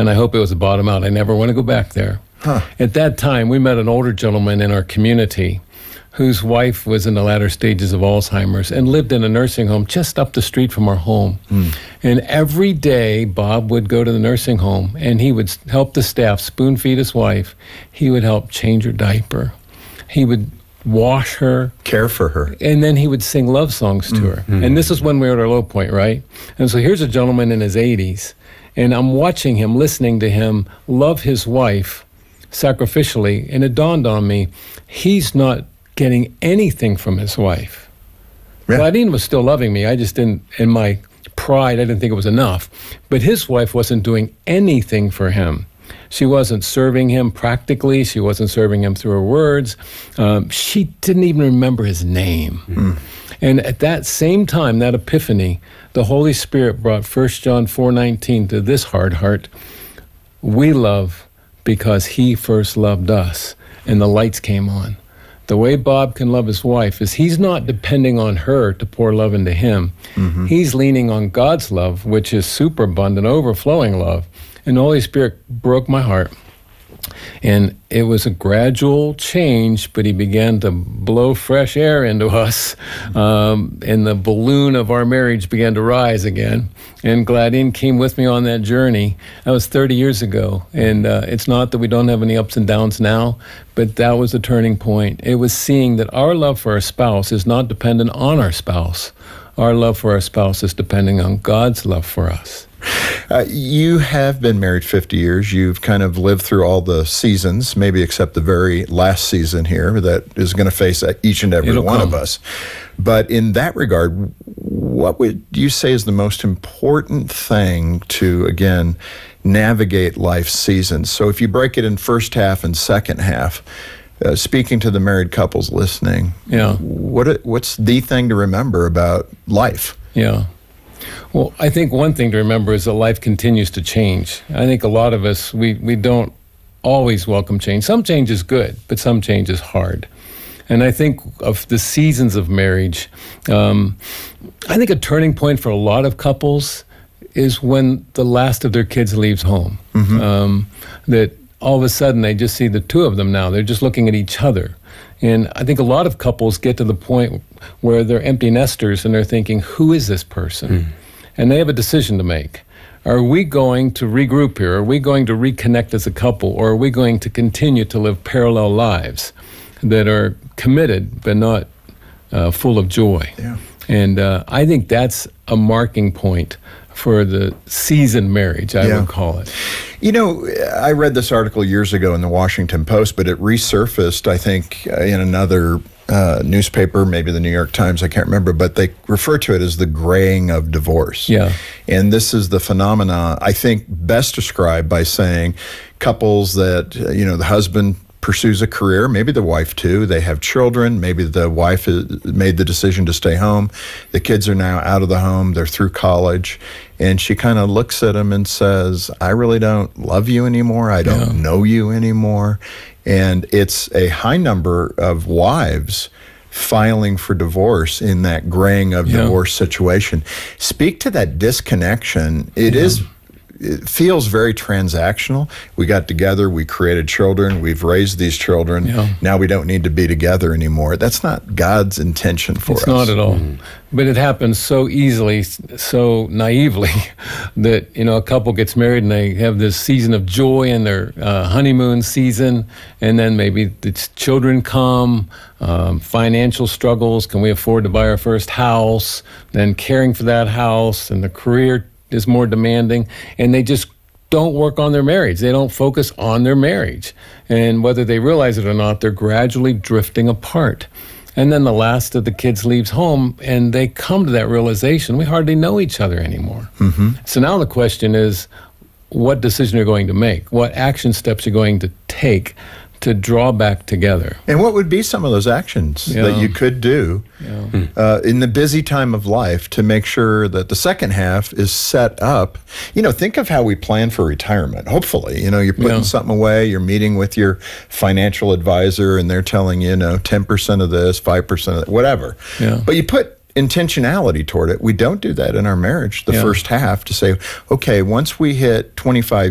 and I hope it was a bottom out. I never want to go back there. At that time, we met an older gentleman in our community whose wife was in the latter stages of Alzheimer's and lived in a nursing home just up the street from our home. And every day, Bob would go to the nursing home, and he would help the staff spoon feed his wife. He would help change her diaper. He would wash her. Care for her. And then he would sing love songs to her. And this is when we were at our low point, right? And so here's a gentleman in his 80s, and I'm watching him, listening to him love his wife sacrificially, and it dawned on me, he's not getting anything from his wife. Yeah. Gladine was still loving me. I just didn't, in my pride, I didn't think it was enough. But his wife wasn't doing anything for him. She wasn't serving him practically. She wasn't serving him through her words. She didn't even remember his name. And at that same time, that epiphany, the Holy Spirit brought 1 John 4:19 to this hard heart. We love because he first loved us. And the lights came on. The way Bob can love his wife is he's not depending on her to pour love into him. He's leaning on God's love, which is superabundant, overflowing love. And the Holy Spirit broke my heart. And it was a gradual change, but he began to blow fresh air into us. And the balloon of our marriage began to rise again. And Gladine came with me on that journey. That was 30 years ago. And it's not that we don't have any ups and downs now, but that was a turning point. It was seeing that our love for our spouse is not dependent on our spouse. Our love for our spouse is depending on God's love for us. You have been married 50 years. You've kind of lived through all the seasons, maybe except the very last season here that is going to face each and every one of us. But in that regard, what would you say is the most important thing to, again, navigate life's seasons? So if you break it in first half and second half, speaking to the married couples listening, what's the thing to remember about life? Well, I think one thing to remember is that life continues to change. I think a lot of us, we don't always welcome change. Some change is good, but some change is hard. And I think of the seasons of marriage, I think a turning point for a lot of couples is when the last of their kids leaves home. That all of a sudden they just see the two of them now. They're just looking at each other. And I think a lot of couples get to the point where they're empty nesters and they're thinking, who is this person? And they have a decision to make. Are we going to regroup here? Are we going to reconnect as a couple? Or are we going to continue to live parallel lives that are committed but not full of joy? And I think that's a marking point for the seasoned marriage, I would call it. You know, I read this article years ago in the Washington Post, but it resurfaced, I think, in another newspaper, maybe the New York Times, I can't remember, but they refer to it as the graying of divorce. And this is the phenomena, I think, best described by saying couples that, the husband pursues a career, maybe the wife too, they have children, maybe the wife has made the decision to stay home, the kids are now out of the home, they're through college, and she kind of looks at him and says, I really don't love you anymore, I don't know you anymore. And it's a high number of wives filing for divorce in that graying of divorce situation. Speak to that disconnection. It feels very transactional. We got together, we created children, we've raised these children. Now we don't need to be together anymore. That's not God's intention for us. It's not at all. But it happens so easily, so naively, that, a couple gets married and they have this season of joy in their honeymoon season, and then maybe the children come, financial struggles, can we afford to buy our first house, then caring for that house, and the career is more demanding, and they just don't work on their marriage. They don't focus on their marriage. And whether they realize it or not, they're gradually drifting apart. And then the last of the kids leaves home, and they come to that realization, we hardly know each other anymore. So now the question is, what decision you're going to make? What action steps you're going to take to draw back together? And what would be some of those actions that you could do in the busy time of life to make sure that the second half is set up? Think of how we plan for retirement. Hopefully, you're putting something away, you're meeting with your financial advisor, and they're telling you, 10% of this, 5% of that, whatever. But you put intentionality toward it. We don't do that in our marriage, the first half, to say, okay, once we hit 25